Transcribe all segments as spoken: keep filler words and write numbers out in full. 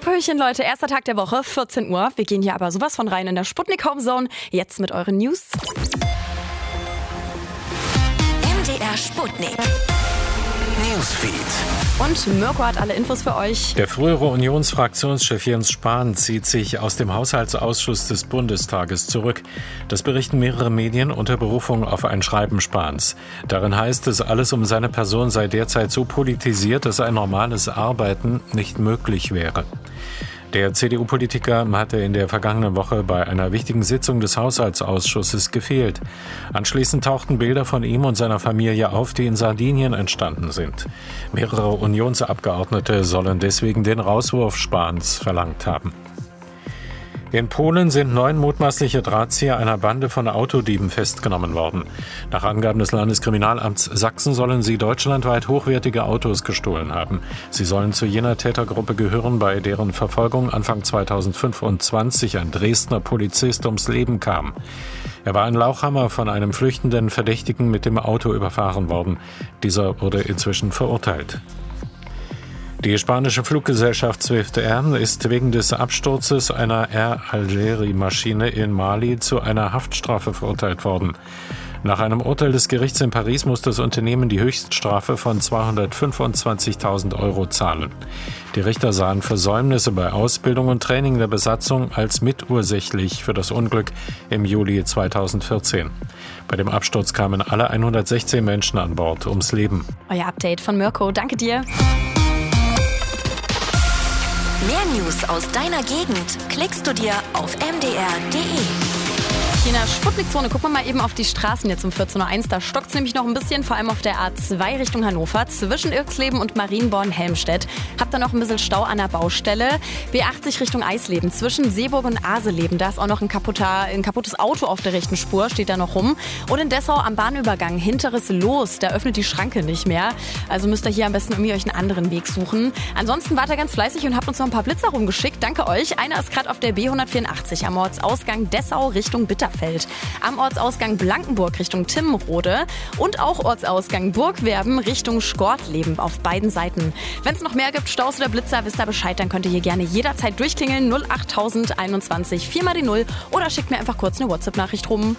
Hallöchen Leute, erster Tag der Woche, vierzehn Uhr. Wir gehen hier aber sowas von rein in der Sputnik Homezone. Jetzt mit euren News. M D R Sputnik Newsfeed. Und Mirko hat alle Infos für euch. Der frühere Unionsfraktionschef Jens Spahn zieht sich aus dem Haushaltsausschuss des Bundestages zurück. Das berichten mehrere Medien unter Berufung auf ein Schreiben Spahns. Darin heißt es, alles um seine Person sei derzeit so politisiert, dass ein normales Arbeiten nicht möglich wäre. Der C D U-Politiker hatte in der vergangenen Woche bei einer wichtigen Sitzung des Haushaltsausschusses gefehlt. Anschließend tauchten Bilder von ihm und seiner Familie auf, die in Sardinien entstanden sind. Mehrere Unionsabgeordnete sollen deswegen den Rauswurf Spahns verlangt haben. In Polen sind neun mutmaßliche Drahtzieher einer Bande von Autodieben festgenommen worden. Nach Angaben des Landeskriminalamts Sachsen sollen sie deutschlandweit hochwertige Autos gestohlen haben. Sie sollen zu jener Tätergruppe gehören, bei deren Verfolgung Anfang zweitausendfünfundzwanzig ein Dresdner Polizist ums Leben kam. Er war in Lauchhammer von einem flüchtenden Verdächtigen mit dem Auto überfahren worden. Dieser wurde inzwischen verurteilt. Die spanische Fluggesellschaft Swift Air ist wegen des Absturzes einer Air Algérie-Maschine in Mali zu einer Haftstrafe verurteilt worden. Nach einem Urteil des Gerichts in Paris muss das Unternehmen die Höchststrafe von zweihundertfünfundzwanzigtausend Euro zahlen. Die Richter sahen Versäumnisse bei Ausbildung und Training der Besatzung als mitursächlich für das Unglück im Juli zweitausendvierzehn. Bei dem Absturz kamen alle hundertsechzehn Menschen an Bord ums Leben. Euer Update von Mirko, danke dir. Mehr News aus deiner Gegend klickst du dir auf m d r punkt d e. Hier in der Sputnik-Zone gucken wir mal eben auf die Straßen jetzt um vierzehn Uhr eins. Da stockt es nämlich noch ein bisschen, vor allem auf der A zwei Richtung Hannover, zwischen Irksleben und Marienborn-Helmstedt. Habt ihr noch ein bisschen Stau an der Baustelle. B achtzig Richtung Eisleben, zwischen Seeburg und Aseleben. Da ist auch noch ein, kaputter, ein kaputtes Auto auf der rechten Spur, steht da noch rum. Und in Dessau am Bahnübergang, hinteres Los, da öffnet die Schranke nicht mehr. Also müsst ihr hier am besten irgendwie euch einen anderen Weg suchen. Ansonsten wart ihr ganz fleißig und habt uns noch ein paar Blitzer rumgeschickt. Danke euch. Einer ist gerade auf der B hundertvierundachtzig am Ortsausgang Dessau Richtung Bitterfeld. Am Ortsausgang Blankenburg Richtung Timmenrode und auch Ortsausgang Burgwerben Richtung Schkortleben auf beiden Seiten. Wenn es noch mehr gibt, Staus oder Blitzer, wisst ihr Bescheid, dann könnt ihr hier gerne jederzeit durchklingeln. null acht einundzwanzig vier mal die null oder schickt mir einfach kurz eine WhatsApp-Nachricht rum.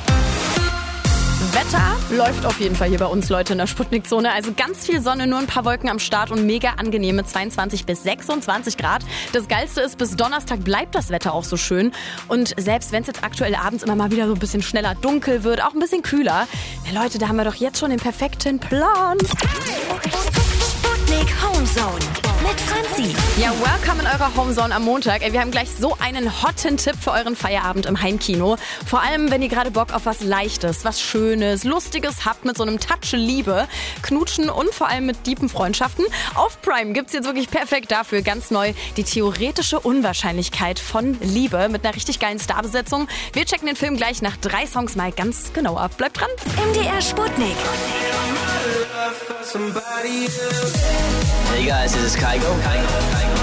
Wetter läuft auf jeden Fall hier bei uns, Leute, in der Sputnik-Zone. Also ganz viel Sonne, nur ein paar Wolken am Start und mega angenehme zweiundzwanzig bis sechsundzwanzig Grad. Das Geilste ist, bis Donnerstag bleibt das Wetter auch so schön. Und selbst wenn es jetzt aktuell abends immer mal wieder so ein bisschen schneller dunkel wird, auch ein bisschen kühler, na Leute, da haben wir doch jetzt schon den perfekten Plan. Sputnik Homezone mit Franzi. Ja, welcome in eurer Homezone am Montag. Ey, wir haben gleich so einen hotten Tipp für euren Feierabend im Heimkino. Vor allem, wenn ihr gerade Bock auf was Leichtes, was Schönes, Lustiges habt mit so einem Touch Liebe, Knutschen und vor allem mit tiefen Freundschaften. Auf Prime gibt's jetzt wirklich perfekt dafür ganz neu die theoretische Unwahrscheinlichkeit von Liebe mit einer richtig geilen Starbesetzung. Wir checken den Film gleich nach drei Songs mal ganz genau ab. Bleibt dran. M D R Sputnik. Hey guys, this is Kygo. Kygo. Kygo.